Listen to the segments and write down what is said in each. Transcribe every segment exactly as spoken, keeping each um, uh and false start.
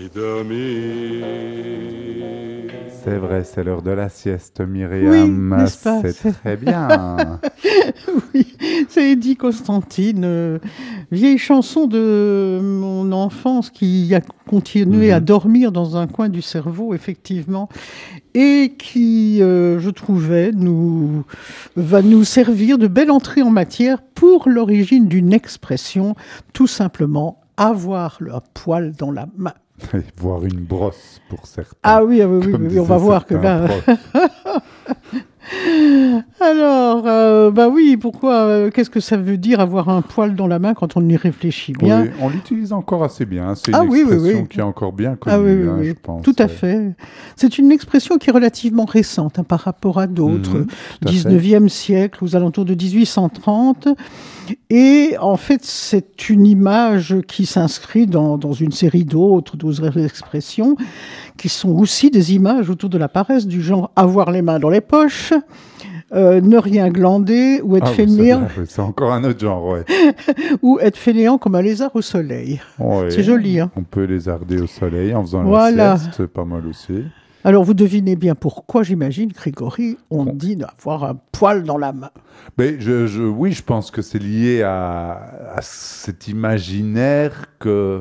envie de dormir. C'est vrai, c'est l'heure de la sieste, Myriam. Oui, n'est-ce pas? C'est C'est- très bien. Oui, c'est Eddie Constantine, euh, vieille chanson de mon enfance qui a continué Mhm. à dormir dans un coin du cerveau, effectivement, et qui, euh, je trouvais, nous, va nous servir de belle entrée en matière pour l'origine d'une expression, tout simplement avoir le poil dans la main. Et voir une brosse pour certains. Ah oui, ah oui, oui, Comme oui, on disaient va voir que certains là... profs. Alors, euh, bah oui, pourquoi euh, qu'est-ce que ça veut dire avoir un poil dans la main quand on y réfléchit bien? Oui, on l'utilise encore assez bien. C'est une Ah oui, oui, expression oui. qui est encore bien connue, Ah oui, oui, hein, oui, je pense. tout à Ouais. fait. C'est une expression qui est relativement récente hein, par rapport à d'autres, Mhm, tout à fait. dix-neuvième siècle, aux alentours de dix-huit cent trente. Et en fait, c'est une image qui s'inscrit dans, dans une série d'autres, d'autres expressions, qui sont aussi des images autour de la paresse, du genre avoir les mains dans les poches, euh, ne rien glander, ou être Ah oui, fainéant, celle-là, oui, c'est encore un autre genre, ouais. ou être fainéant comme un lézard au soleil. Ouais. C'est joli, hein. On peut lézarder au soleil en faisant Voilà. la sieste, c'est pas mal aussi. Alors, vous devinez bien pourquoi, j'imagine, Grégory, on Bon. dit d'avoir un poil dans la main. Mais je, je, oui, je pense que c'est lié à, à cet imaginaire que,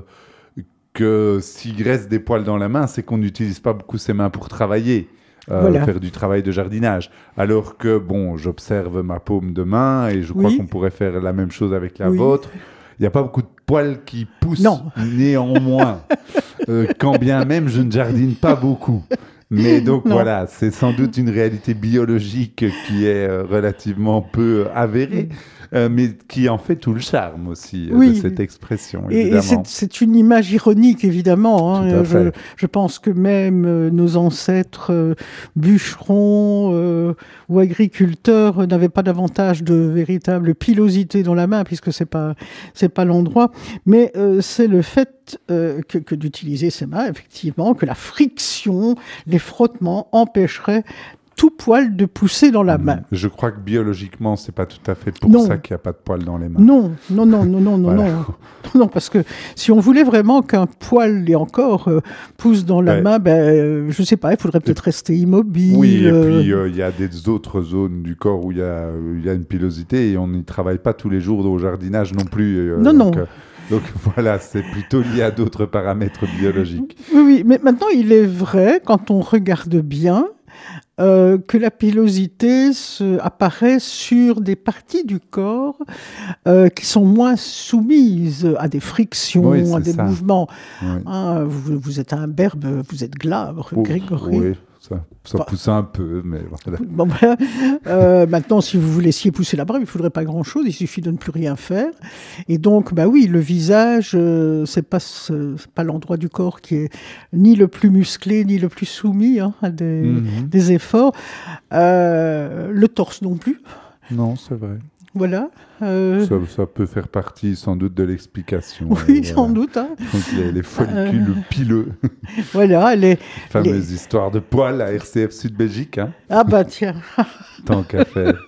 que s'il reste des poils dans la main, c'est qu'on n'utilise pas beaucoup ses mains pour travailler, euh, Voilà. faire du travail de jardinage. Alors que, bon, j'observe ma paume de main et je crois Oui. qu'on pourrait faire la même chose avec la Oui. vôtre. Il n'y a pas beaucoup de poils qui poussent, Non. néanmoins. Euh, quand bien même, je ne jardine pas beaucoup. Mais donc Non. voilà, c'est sans doute une réalité biologique qui est euh, relativement peu euh, avérée, euh, mais qui en fait tout le charme aussi euh, Oui. de cette expression, Et, et évidemment. c'est, c'est une image ironique, évidemment. hein. Tout à je, fait. je pense que même euh, nos ancêtres euh, bûcherons euh, ou agriculteurs euh, n'avaient pas davantage de véritable pilosité dans la main, puisque c'est pas c'est pas l'endroit. Mais euh, c'est le fait euh, que, que d'utiliser ses mains, effectivement, que la friction, les frottements empêcheraient tout poil de pousser dans la main. Je crois que biologiquement, c'est pas tout à fait pour Non. ça qu'il n'y a pas de poils dans les mains. Non, non, non, non, non, non, Voilà. non, non, parce que si on voulait vraiment qu'un poil et encore euh, pousse dans la Ouais. main, ben, euh, je sais pas, il faudrait peut-être rester immobile. Oui, et euh, puis euh, il y a des autres zones du corps où il y a, où il y a une pilosité et on n'y travaille pas tous les jours au jardinage non plus. euh, Non, donc, non. euh, donc voilà, c'est plutôt lié à d'autres paramètres biologiques. Oui, oui, mais maintenant il est vrai, quand on regarde bien, euh, que la pilosité se, apparaît sur des parties du corps euh, qui sont moins soumises à des frictions, Oui, à c'est des ça. mouvements. Oui. Hein, vous, vous êtes un berbe, vous êtes glabre, Oh, Grégory. oui, ça, ça Bah. pousse un peu, mais voilà. Bon, ben, euh, maintenant, si vous vous laissiez pousser la barbe, il ne faudrait pas grand-chose, il suffit de ne plus rien faire. Et donc, bah oui, le visage, euh, c'est pas, ce- c'est pas l'endroit du corps qui est ni le plus musclé, ni le plus soumis hein, à des, Mhm. des efforts. Euh, le torse non plus, Non, c'est vrai. voilà. Euh, Ça, ça peut faire partie sans doute de l'explication. oui, euh, sans voilà. doute. hein. Donc les, les follicules pileux, Voilà, les... fameuse histoire de poils à R C F Sud-Belgique, hein, Ah bah tiens. tant qu'à faire.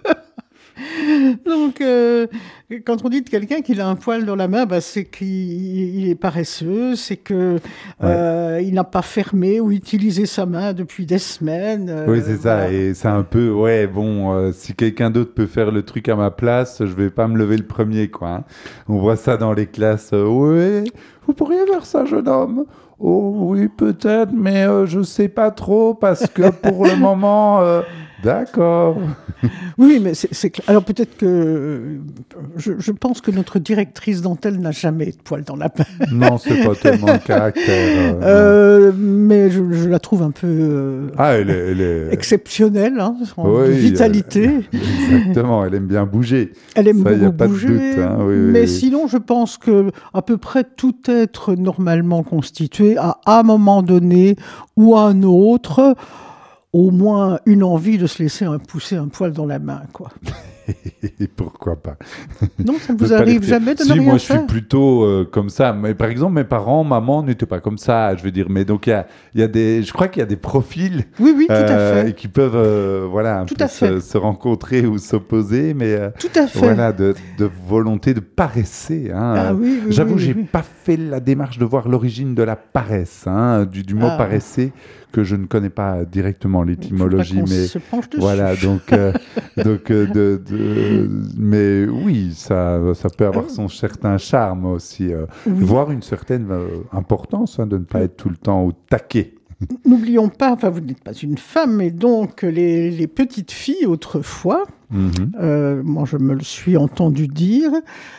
Donc, euh, quand on dit de quelqu'un qu'il a un poil dans la main, bah, c'est qu'il il est paresseux, c'est que euh, il n'a pas fermé ou utilisé sa main depuis des semaines. euh, Oui, c'est ça. voilà. Et c'est un peu, ouais, bon, euh, si quelqu'un d'autre peut faire le truc à ma place, je vais pas me lever le premier, quoi. hein. On voit ça dans les classes. Euh, oui, vous pourriez faire ça, jeune homme. Oh oui, peut-être, mais euh, je sais pas trop parce que pour le moment, euh, d'accord. Oui, mais c'est c'est clair. Alors peut-être que euh, je, je pense que notre directrice dentelle n'a jamais de poil dans la main. Non, c'est pas tellement le caractère. euh, non. Euh, mais je, je la trouve un peu euh, Ah, elle est, elle est- exceptionnelle, hein, en Oui, de vitalité. Exactement, elle aime bien bouger. Elle aime Ça, y a beaucoup pas de bouger, doute, hein, oui, oui, mais oui. sinon, je pense que à peu près tout être normalement constitué a, à un moment donné ou à un autre, au moins une envie de se laisser un, pousser un poil dans la main, quoi. Pourquoi pas? Non, ça ne De vous pas les arrive faire. jamais de Si, ne rien moi, je suis faire? plutôt euh, comme ça. Mais par exemple, mes parents, maman n'étaient pas comme ça, je veux dire. Mais donc, il y a, il y a des, je crois qu'il y a des profils Oui, oui, tout à euh, fait. qui peuvent, euh, voilà, un Tout peu à se, fait. se rencontrer ou s'opposer, mais euh, Tout à fait. voilà, de, de volonté de paresser. Hein. Ah oui, oui, J'avoue, oui, j'ai oui. pas fait la démarche de voir l'origine de la paresse, hein, du, du mot Ah. paresser, que je ne connais pas directement Il faudra l'étymologie, qu'on mais se penche dessus. voilà, donc, euh, donc euh, de, de- mais oui, ça, ça peut avoir son certain charme aussi, euh, Oui. voire une certaine euh, importance, hein, de ne pas être tout le temps au taquet. N'oublions pas, enfin vous n'êtes pas une femme, mais donc les, les petites filles autrefois, Mhm. euh, moi je me le suis entendu dire,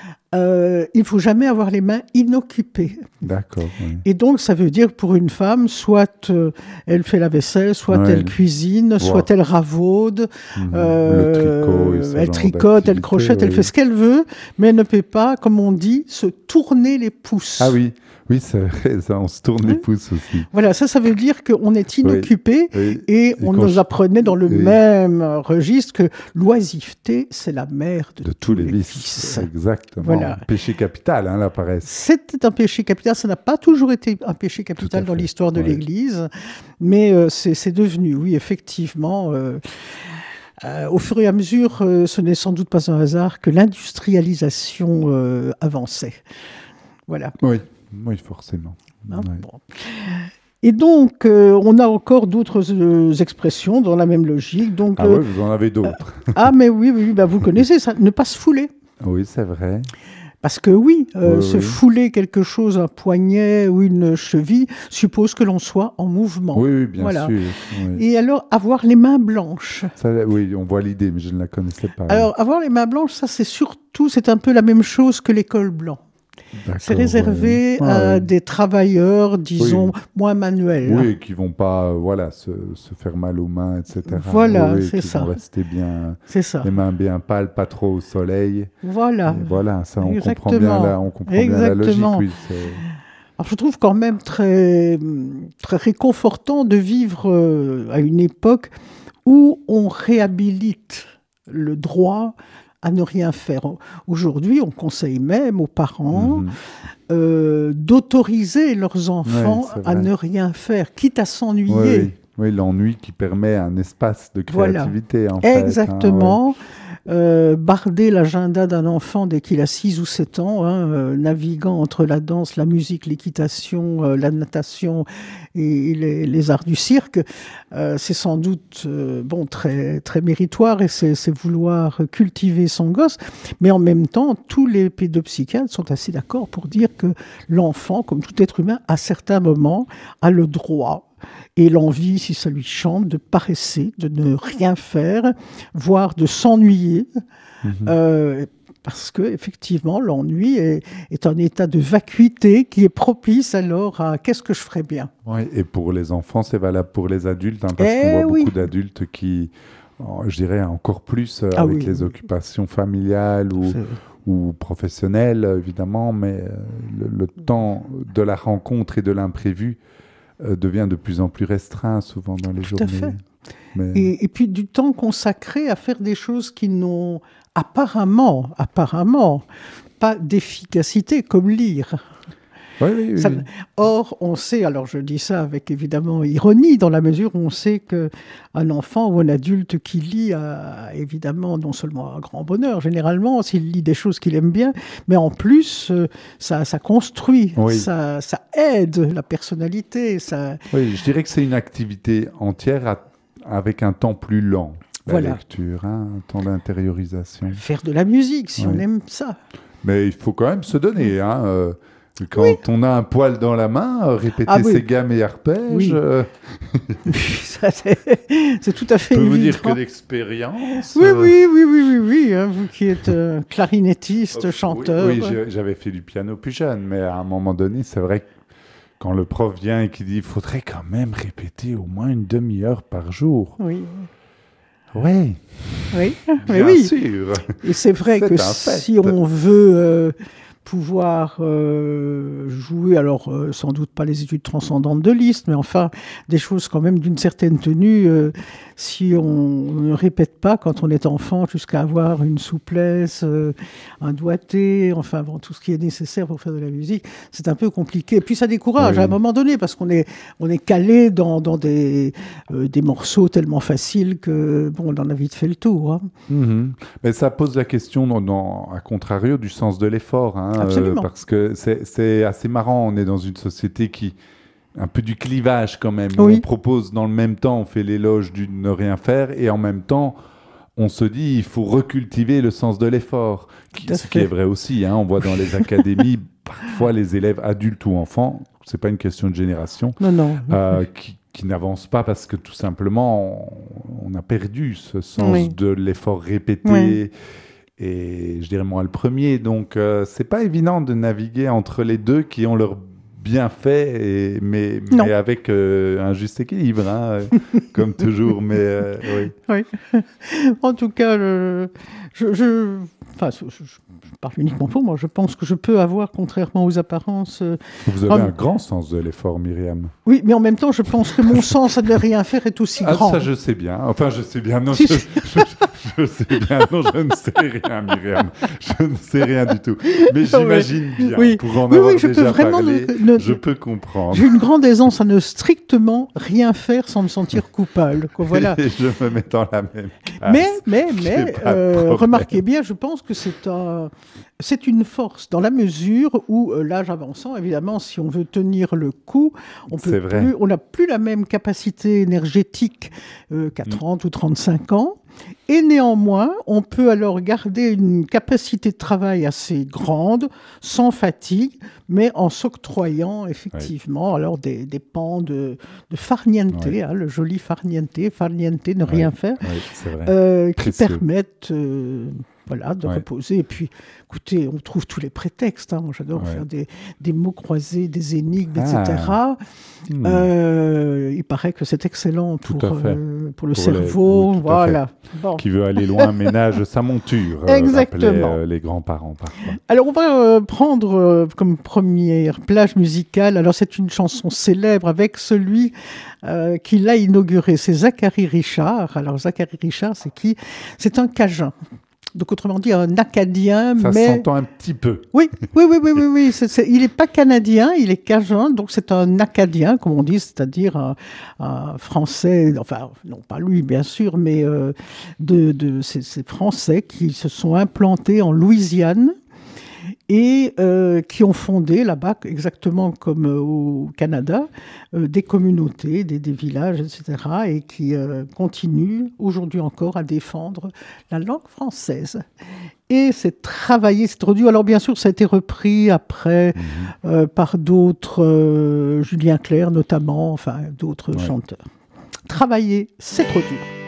euh, il faut jamais avoir les mains inoccupées. D'accord. Oui. Et donc ça veut dire pour une femme, soit euh, elle fait la vaisselle, soit Ouais, elle elle- cuisine, Wow. soit elle ravaude, Mhm. euh, Le tricot, et ce elle genre tricote, elle d'activité, crochette, elle oui. fait ce qu'elle veut, mais elle ne peut pas, comme on dit, se tourner les pouces. Ah oui, oui, c'est vrai, ça, on se tourne les Hein pouces aussi. Voilà, ça, ça veut dire qu'on est inoccupé. Oui. Et on quand nous je- apprenait dans le oui. même registre que l'oisiveté, c'est la mère de, De tous les vices, exactement. Voilà. Péché capital, hein, la paresse. C'était un péché capital, ça n'a pas toujours été un péché Tout capital à dans fait, l'histoire de ouais. l'Église, mais euh, c'est c'est devenu, oui, effectivement, euh, euh, au fur et à mesure, euh, ce n'est sans doute pas un hasard que l'industrialisation euh, avançait. Voilà. Oui, oui, forcément. Hein, Ouais. bon. Et donc, euh, on a encore d'autres euh, expressions dans la même logique. Donc, Ah euh, oui, vous en avez d'autres. ah, mais oui, oui, bah, vous connaissez ça, ne pas se fouler. Oui, c'est vrai. Parce que oui, euh, Oui, se oui. fouler quelque chose, un poignet ou une cheville, suppose que l'on soit en mouvement. Oui, oui, bien Voilà. sûr. Oui. Et alors, avoir les mains blanches. Ça, oui, on voit l'idée, mais je ne la connaissais pas. Alors, avoir les mains blanches, ça, c'est surtout, c'est un peu la même chose que les cols blancs. D'accord, C'est réservé ouais. à Ouais. des travailleurs, disons, moins manuels. Oui, qui vont pas, euh, voilà, se, se faire mal aux mains, et cetera. Voilà, Oui, c'est qui ça. vont rester bien, C'est ça. les mains bien pâles, pas trop au soleil. Voilà. Et voilà, ça, on comprend Exactement. bien la, on comprend bien la logique. Exactement. Oui, c'est- Alors, je trouve quand même très, très réconfortant de vivre euh, à une époque où on réhabilite le droit à ne rien faire. Aujourd'hui, on conseille même aux parents Mhm. euh, d'autoriser leurs enfants Ouais, c'est à vrai. ne rien faire, quitte à s'ennuyer. Oui, oui. Oui, l'ennui qui permet un espace de Voilà. créativité, en fait. hein, Exactement. Euh, barder l'agenda d'un enfant dès qu'il a six ou sept ans, hein, euh, naviguant entre la danse, la musique, l'équitation, euh, la natation et les, les arts du cirque, euh, c'est sans doute euh, bon, très, très méritoire et c'est c'est vouloir cultiver son gosse. Mais en même temps, tous les pédopsychiatres sont assez d'accord pour dire que l'enfant, comme tout être humain, à certains moments, a le droit et l'envie, si ça lui chante, de paresser, de ne rien faire, voire de s'ennuyer, Mhm. euh, parce que effectivement, l'ennui est, est un état de vacuité qui est propice alors à qu'est-ce que je ferais bien. Oui, et pour les enfants, c'est valable pour les adultes, hein, parce Eh qu'on voit oui. beaucoup d'adultes qui, oh, je dirais encore plus euh, Ah avec oui, les oui. occupations familiales ou, C'est- ou professionnelles, évidemment, mais euh, le, le temps de la rencontre et de l'imprévu euh, devient de plus en plus restreint, souvent dans les Tout à journées. fait. Mais- Et, et puis du temps consacré à faire des choses qui n'ont apparemment, apparemment, pas d'efficacité, comme lire. Oui, oui, oui. Ça- Or, on sait, alors je dis ça avec évidemment ironie, dans la mesure où on sait qu'un enfant ou un adulte qui lit a évidemment non seulement un grand bonheur, généralement, s'il lit des choses qu'il aime bien, mais en plus, euh, ça, ça construit, Oui. ça, ça aide la personnalité. Ça... Oui, je dirais que c'est une activité entière à- avec un temps plus lent, la Voilà. lecture, hein, un temps d'intériorisation. Faire de la musique, si Ouais. on aime ça. Mais il faut quand même se donner. Hein, euh, quand on a un poil dans la main, euh, répéter Ah oui. ses gammes et arpèges, Oui. euh, Ça, c'est c'est tout à je fait peux évident. vous dire que d'expérience. Oui, euh, oui, oui, oui, oui, oui, hein, vous qui êtes euh, clarinettiste, euh, chanteur. Oui, oui, j'ai- j'avais fait du piano plus jeune, mais à un moment donné, c'est vrai que quand le prof vient et qui dit il faudrait quand même répéter au moins une demi-heure par jour. Oui, Oui, oui, mais bien oui. sûr. Et c'est vrai C'est que un fait. si on veut euh, pouvoir euh, jouer, alors euh, sans doute pas les études transcendantes de Liszt, mais enfin des choses quand même d'une certaine tenue, euh, si on ne répète pas quand on est enfant jusqu'à avoir une souplesse, euh, un doigté, enfin bon, tout ce qui est nécessaire pour faire de la musique, c'est un peu compliqué. Et puis ça décourage oui. à un moment donné, parce qu'on est, on est calé dans, dans des, euh, des morceaux tellement faciles que bon, on en a vite fait le tour. Hein. Mmh. Mais ça pose la question, dans, dans, à contrario, du sens de l'effort. Hein, Absolument. Euh, parce que c'est, c'est assez marrant, on est dans une société qui... un peu du clivage quand même. Oui. On propose dans le même temps, on fait l'éloge du ne rien faire, et en même temps, on se dit il faut recultiver le sens de l'effort. Qui, ce qui est vrai aussi. Hein, on voit dans les académies, parfois les élèves adultes ou enfants, c'est pas une question de génération, non, non. Euh, qui, qui n'avancent pas parce que tout simplement, on, on a perdu ce sens oui. de l'effort répété. Oui. Et je dirais moi le premier. Donc, euh, c'est pas évident de naviguer entre les deux qui ont leur bien fait, et, mais, mais avec euh, un juste équilibre, hein, comme toujours. Mais euh, oui. oui. En tout cas, le, je, je, enfin, je, je, je parle uniquement pour moi. Je pense que je peux avoir, contrairement aux apparences. Euh, Vous avez um, un grand sens de l'effort, Myriam. Oui, mais en même temps, je pense que mon sens à ne rien faire est aussi ah, grand. Ça, je sais bien. Enfin, je sais bien. Non, si je, je, je sais bien. Non, je ne sais rien, Myriam. Je ne sais rien du tout. Mais j'imagine bien. Oui. Pour en oui, avoir oui, je déjà peux vraiment parlé, ne, ne, je peux comprendre. J'ai une grande aisance à ne strictement rien faire sans me sentir coupable. Quoi, voilà. Et je me mets dans la même place. Mais, mais, mais, euh, remarquez bien, je pense que c'est un, c'est une force dans la mesure où, euh, l'âge avançant, évidemment, si on veut tenir le coup, on peut plus, on n'a plus la même capacité énergétique euh, qu'à trente mmh. ou trente-cinq ans. Et néanmoins, on peut alors garder une capacité de travail assez grande, sans fatigue, mais en s'octroyant effectivement oui. alors des, des pans de, de farniente, oui. hein, le joli farniente, farniente, ne oui. rien faire, oui, c'est vrai. Euh, qui permettent euh, voilà, de ouais. reposer. Et puis, écoutez, on trouve tous les prétextes. Hein. Moi, j'adore ouais. faire des, des mots croisés, des énigmes, ah. et cetera. Mmh. Euh, il paraît que c'est excellent pour, euh, pour le pour cerveau. Les... Voilà. Bon. Qui veut aller loin ménage sa monture. Exactement. Euh, les grands-parents, parfois. Alors, on va euh, prendre euh, comme première plage musicale. Alors, c'est une chanson célèbre avec celui euh, qui l'a inaugurée. C'est Zacharie Richard. Alors, Zacharie Richard, c'est qui ? C'est un Cajun. Donc, autrement dit, un Acadien, ça mais... Ça s'entend un petit peu. Oui, oui, oui, oui, oui. oui. C'est, c'est... Il n'est pas canadien, il est cajun, donc c'est un Acadien, comme on dit, c'est-à-dire un, un Français, enfin, non pas lui, bien sûr, mais euh, de, de ces, ces Français qui se sont implantés en Louisiane et euh, qui ont fondé là-bas, exactement comme euh, au Canada, euh, des communautés, des, des villages, et cetera, et qui euh, continuent aujourd'hui encore à défendre la langue française. Et c'est travaillé, c'est trop dur. Alors bien sûr, ça a été repris après mmh. euh, par d'autres, euh, Julien Clerc notamment, enfin d'autres ouais. chanteurs. Travailler, c'est trop dur.